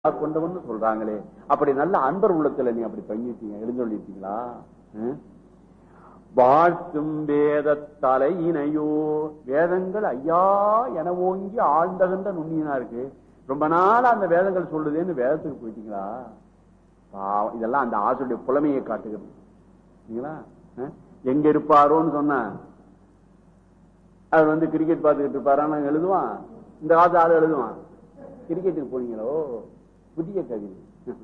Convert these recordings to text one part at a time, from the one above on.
கொண்டவன் சொல்றாங்களே, அப்படி நல்ல அன்பர் உள்ளத்துல நீ அப்படி தங்கிட்டீங்க, எழுந்தொழிட்டீங்களா? வாழ்த்தும் வேத தலையினையோ, வேதங்கள் ஐயா என ஓங்கி ஆழ்ந்தகன்ற நுண்ணியனா இருக்கு, ரொம்ப நாள் அந்த வேதங்கள் சொல்லுதேன்னு வேதத்துக்கு போயிட்டீங்களா? இதெல்லாம் அந்த ஆசுடைய புலமையை காட்டுகிறீங்களா? எங்க இருப்பாரோன்னு சொன்ன அவர் கிரிக்கெட் பார்த்துக்கிட்டு இருப்பாரான்னு எழுதுவான், இந்த காலத்து ஆளு எழுதுவான். கிரிக்கெட்டுக்கு போனீங்களோ, புதிய கவிதை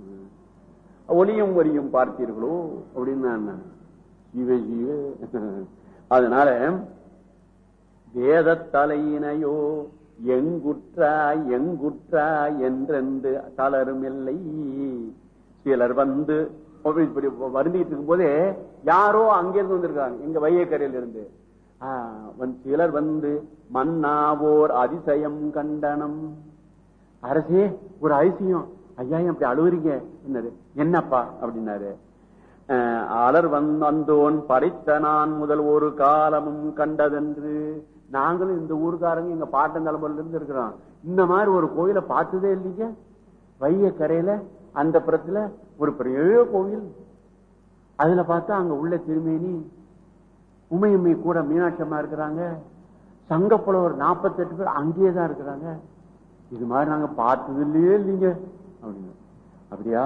ஒளியும் ஒளியும் பார்த்தீர்களோ அப்படின்னு ஜீவ ஜீவ. அதனால வேத தலையினையோ எங்குற்றாய் எங்குற்றாய் என்றென்று தளரும் இல்லை. சிலர் வருந்திட்டு இருக்கும் போதே யாரோ அங்கிருந்து வந்திருக்காங்க, எங்க வையக்கரையில இருந்து. சிலர் மன்னாவோர் அதிசயம் கண்டனம், அரசே ஒரு அதிசயம் ஐயா அப்படி அழுவுறீங்க என்னப்பா அப்படின்னாரு. அலர் வந்தோன் படைத்த நான் முதல் ஒரு காலமும் கண்டதென்று, நாங்களும் இந்த ஊருக்காரங்க எங்க பாட்டன் தலைமுறையில இருந்து இருக்கிறோம், இந்த மாதிரி ஒரு கோயிலை பார்த்ததே இல்லைங்க. வையக்கரையில அந்த புறத்துல ஒரு பெரிய கோவில், அதுல பார்த்தா அங்க உள்ள திருமேனி உமையம்மை கூட மீனாட்சி அம்மா இருக்கிறாங்க, சங்கப்புலவர் 48 பேர் அங்கேயேதான் இருக்கிறாங்க, இது மாதிரி நாங்க பார்த்தது இல்லையே இல்லைங்க அப்படின்னு. அப்படியா?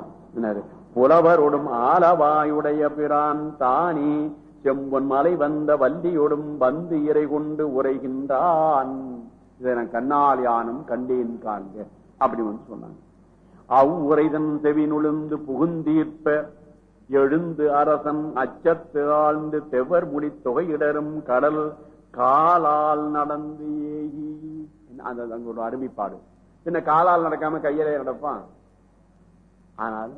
புலவரோடும் ஆலவாயுடைய பிரான் தானி செம்பொன் மலை வந்த வள்ளியோடும் வந்து இறை கொண்டு உரைகின்றான், இதை நான் கண்ணால் யானும் கண்டேன் காண்க அப்படி சொன்னாங்க. அவ்வுரைதன் செவி நுழுந்து புகுந்தீர்ப்ப எழுந்து அரசன் அச்சத்து ஆழ்ந்து தெவர் முடி தொகையிடரும் கடல் காலால் நடந்து ஏகி. அங்க ஒரு அருமைப்பாடு, பின்ன காலால் நடக்காம கையிலே நடப்பான். ஆனால்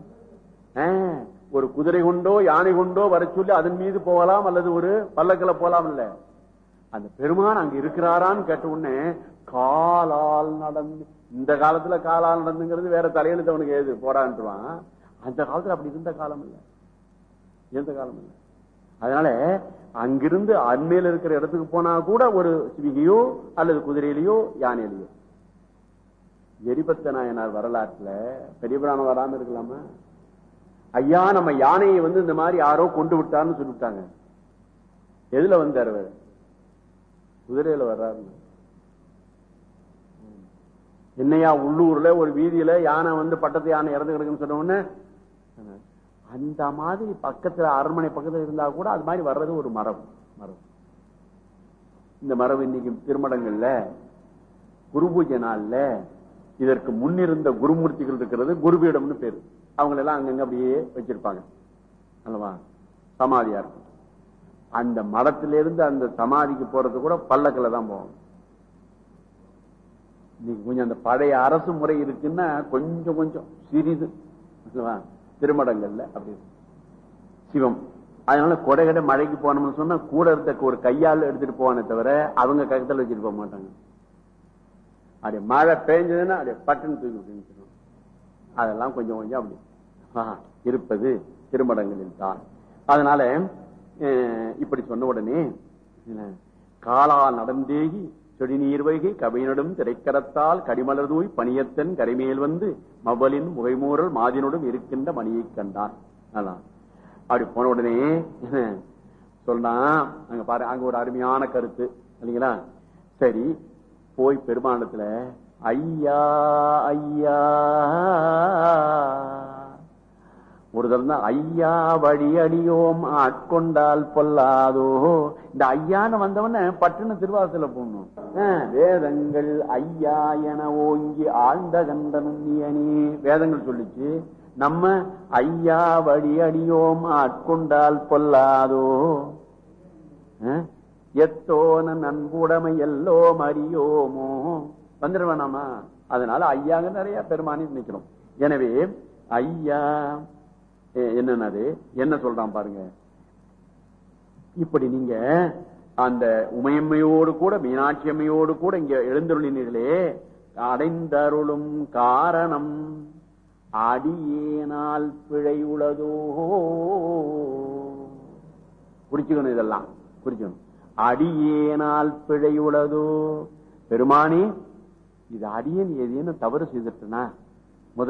ஒரு குதிரை கொண்டோ யானை கொண்டோ வர சொல்லி அதன் மீது போகலாம், அல்லது ஒரு பல்லக்கில போகலாம். இல்ல, அந்த பெருமான் அங்க இருக்கிறாரான்னு கேட்ட உடனே காலால் நடந்து, இந்த காலத்துல காலால் நடந்துங்கிறது வேற தலையெழுத்து அவனுக்கு ஏது போடான்ட்டுவான். அந்த காலத்துல அப்படி இருந்த காலம் இல்ல, எந்த காலம் இல்லை. அதனால அங்கிருந்து அண்மையில இருக்கிற இடத்துக்கு போனா கூட ஒரு சிவிகையோ அல்லது குதிரையிலையோ யானையிலையோ. எரிபத்த நாயனார் வரலாற்றுல பெரிய புராணம் வராம இருக்கலாமா? ஐயா நம்ம யானையை இந்த மாதிரி யாரோ கொண்டு விட்டார்னு சொல்லிவிட்டாங்க. எதுல வந்தார்? குதிரையில வர்றாரு. என்னையா உள்ளூர்ல ஒரு வீதியில யானை பட்டத்து யானை இறந்து கிடக்குன்னு சொன்ன உடனே, அந்த மாதிரி பக்கத்துல அரண்மனை பக்கத்துல இருந்தா கூட அது மாதிரி வர்றது ஒரு மரபு. இந்த மரபு இன்னைக்கு திருமடங்கள்ல குரு பூஜை நாள்ல இதற்கு முன்னிருந்த குருமூர்த்திகள் இருக்கிறது குருபீடம்னு பேரு, அவங்க எல்லாம் அங்கங்க அப்படியே வச்சிருப்பாங்க அல்லவா, சமாதியா இருக்கும். அந்த மடத்திலிருந்து அந்த சமாதிக்கு போறது கூட பல்லக்கில தான் போவாங்க. இன்னைக்கு கொஞ்சம் அந்த பழைய அரசு முறை இருக்குன்னா கொஞ்சம் கொஞ்சம் சிறிது அல்லவா திருமடங்கள்ல அப்படி சிவம். அதனால கொடை கடை மழைக்கு போனோம்னு சொன்னா கூட இருக்க ஒரு கையால் எடுத்துட்டு போவானே தவிர அவங்க கருத்தில் வச்சுட்டு போக மாட்டாங்க. அப்படியே மழை பெஞ்சதுன்னா அப்படியே பட்டுன்னு தூக்கி. அதெல்லாம் கொஞ்சம் கொஞ்சம் அப்படி இருப்பது திருமடங்களில் தான். அதனால இப்படி சொன்ன உடனே காலால் நடந்தேகி செடி நீர் வைகை கவையினடும் திரைக்கரத்தால் கடிமலர் தூய் பணியத்தன் கரைமேல் மவலின் முகைமூரல் மாதினோடும் இருக்கின்ற மணியை கண்டான். அப்படி போன உடனே சொன்னா அங்க பாரு, அங்க ஒரு அருமையான கருத்து இல்லைங்களா? சரி, போய் பெருமானத்துல ஐயா ஐயா ஒரு தரம் தான் ஐயா வழி அடியோம் ஆட்கொண்டால் பொல்லாதோ. இந்த ஐயான்னு வந்தவன பட்டுன்னு திருவாசல போடணும். வேதங்கள் ஐயா என ஓங்கி ஆழ்ந்த கண்டனும் வேதங்கள் சொல்லிச்சு, நம்ம ஐயா வழி அடியோம் ஆட்கொண்டால் பொல்லாதோ, எத்தோன நன்புடைமை எல்லோம் அறியோமோ வந்துடுவேனாமா. அதனால ஐயாங்க நிறைய பெருமானி நினைக்கிறோம். எனவே ஐயா என்னது என்ன சொல்றான் பாருங்க. இப்படி நீங்க அந்த உமையம்மையோடு கூட மீனாட்சி அம்மையோடு கூட இங்க எழுந்தருளினீர்களே, அடைந்தருளும் காரணம் அடியேனால் பிழை உளதோ. குறிச்சுக்கணும், இதெல்லாம் குறிக்கணும். அடியேனால் பிழை உளதோ, பெருமானே இது அடியேன் ஏதேனும் தவறு செய்துட்டனா